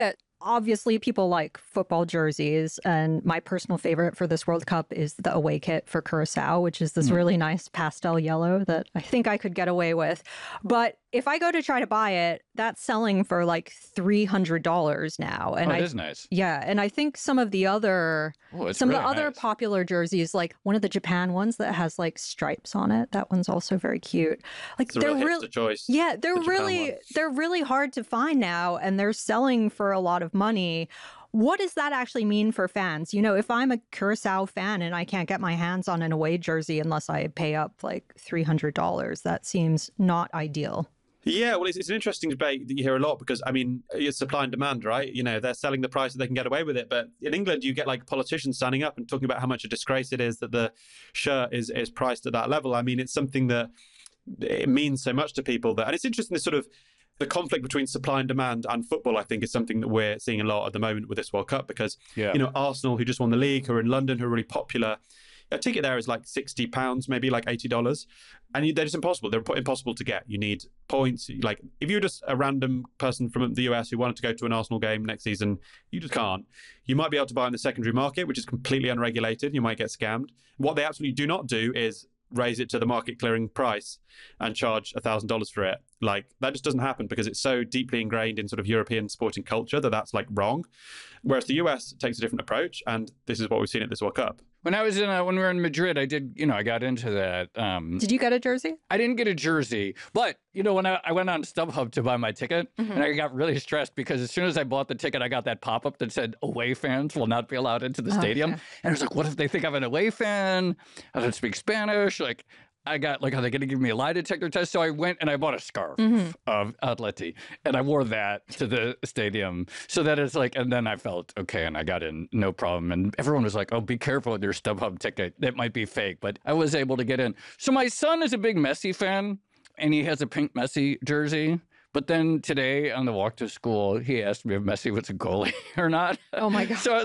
that obviously people like football jerseys, and my personal favorite for this World Cup is the away kit for Curacao, which is this really nice pastel yellow that I think I could get away with. But if I go to try to buy it, that's selling for like $300 now. And it is nice. Yeah, and I think some of the other popular jerseys, like one of the Japan ones that has like stripes on it, that one's also very cute. Like it's a real hipster choice. Yeah, they're really hard to find now, and they're selling for a lot of money. What does that actually mean for fans? You know, if I'm a Curacao fan and I can't get my hands on an away jersey unless I pay up like $300, that seems not ideal. Yeah, well, it's an interesting debate that you hear a lot because, I mean, it's supply and demand, right? You know, they're selling the price that they can get away with it. But in England, you get like politicians standing up and talking about how much a disgrace it is that the shirt is priced at that level. I mean, it's something that it means so much to people that, and it's interesting, this sort of the conflict between supply and demand and football, I think, is something that we're seeing a lot at the moment with this World Cup because, you know, Arsenal, who just won the league, who are in London, who are really popular, a ticket there is like £60, maybe like $80. And they're just impossible. They're impossible to get. You need points. Like if you're just a random person from the US who wanted to go to an Arsenal game next season, you just can't. You might be able to buy in the secondary market, which is completely unregulated. You might get scammed. What they absolutely do not do is raise it to the market clearing price and charge $1,000 for it. Like that just doesn't happen because it's so deeply ingrained in sort of European sporting culture that that's like wrong. Whereas the US takes a different approach, and this is what we've seen at this World Cup. When I was when we were in Madrid, I did, I got into that. Did you get a jersey? I didn't get a jersey, but when I went on StubHub to buy my ticket, and I got really stressed because as soon as I bought the ticket, I got that pop-up that said away fans will not be allowed into the stadium. And I was like, what if they think I'm an away fan? I don't speak Spanish. Like, I got, like, are they going to give me a lie detector test? So I went and I bought a scarf of Atleti, and I wore that to the stadium. So that is like, and then I felt okay, and I got in, no problem. And everyone was like, oh, be careful with your StubHub ticket. That might be fake, but I was able to get in. So my son is a big Messi fan, and he has a pink Messi jersey. But then today on the walk to school, he asked me if Messi was a goalie or not. Oh, my God. So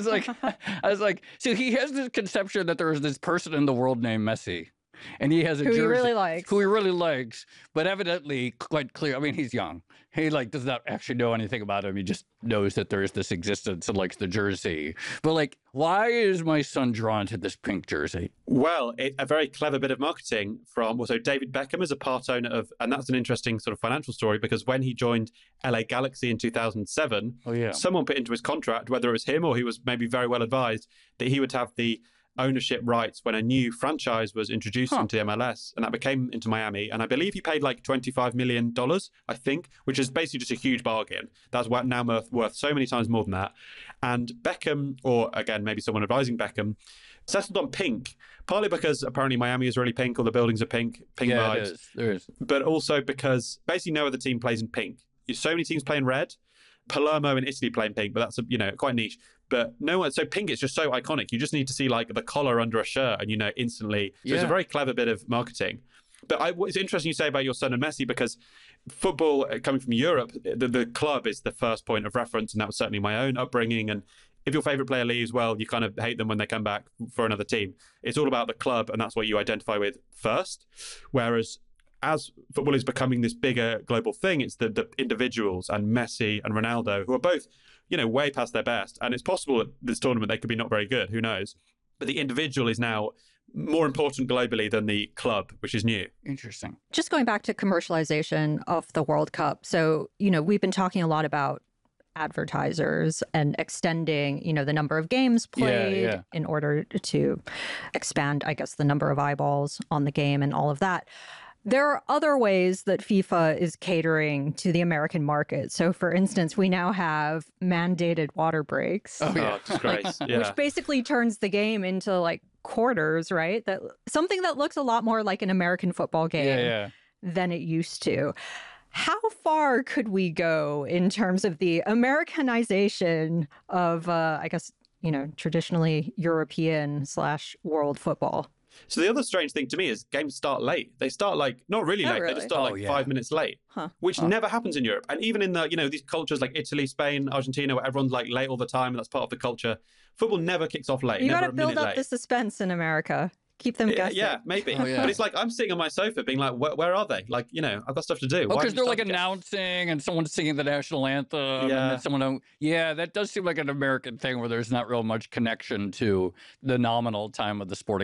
I was like, so he has this conception that there is this person in the world named Messi. And he has a jersey. Who he really likes. But evidently, quite clear. I mean, he's young. He does not actually know anything about him. He just knows that there is this existence and likes the jersey. But why is my son drawn to this pink jersey? Well, a very clever bit of marketing from also David Beckham is a part owner of, and that's an interesting sort of financial story because when he joined LA Galaxy in 2007, someone put into his contract, whether it was him or he was maybe very well advised, that he would have the ownership rights when a new franchise was introduced into MLS, and that became into Miami. And I believe he paid like $25 million, I think, which is basically just a huge bargain. That's now worth so many times more than that. And Beckham, or again, maybe someone advising Beckham, settled on pink, partly because apparently Miami is really pink, all the buildings are pink vibes. There is. But also because basically no other team plays in pink. So many teams play in red. Palermo in Italy playing pink, but that's quite niche. But no one, so pink is just so iconic. You just need to see like the collar under a shirt and instantly. So it's a very clever bit of marketing. But it's interesting you say about your son and Messi because football coming from Europe, the club is the first point of reference, and that was certainly my own upbringing. And if your favorite player leaves, well, you kind of hate them when they come back for another team. It's all about the club, and that's what you identify with first. Whereas as football is becoming this bigger global thing, it's the individuals and Messi and Ronaldo who are both, way past their best. And it's possible at this tournament they could be not very good, who knows? But the individual is now more important globally than the club, which is new. Interesting. Just going back to commercialization of the World Cup. So, we've been talking a lot about advertisers and extending, the number of games played in order to expand, I guess, the number of eyeballs on the game and all of that. There are other ways that FIFA is catering to the American market. So, for instance, we now have mandated water breaks. Oh, disgrace. Which basically turns the game into quarters, right? Something that looks a lot more like an American football game than it used to. How far could we go in terms of the Americanization of, I guess, traditionally European/world football? So the other strange thing to me is games start late. They start not really late. Really? They just start 5 minutes late, which never happens in Europe. And even in these cultures like Italy, Spain, Argentina, where everyone's late all the time, and that's part of the culture. Football never kicks off late. You got to build up the suspense in America. keep them guessing. Yeah, maybe. Oh, yeah. But it's like I'm sitting on my sofa being like, where are they? Like, I've got stuff to do. Oh, because they're like announcing and someone's singing the national anthem. Yeah. And then someone, that does seem like an American thing where there's not real much connection to the nominal time of the sporting